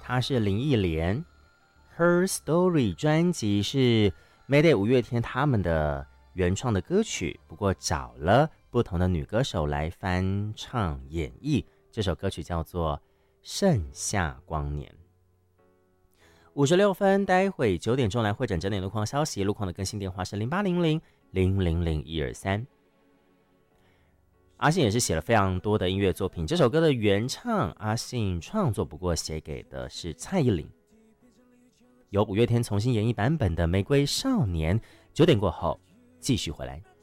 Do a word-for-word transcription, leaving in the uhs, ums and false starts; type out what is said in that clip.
她是林忆莲。Her Story 专辑是 Mayday 五月天他们的原创的歌曲，不过找了不同的女歌手来翻唱演绎。这首歌曲叫做《盛夏光年》。五十六分，待会九点钟来会诊整点路况消息。路况的更新电话是零八零零零零零一二三。阿信也是写了非常多的音乐作品，这首歌的原唱阿信创作，不过写给的是蔡依林。由五月天重新演绎版本的《玫瑰少年》，九点过后继续回来。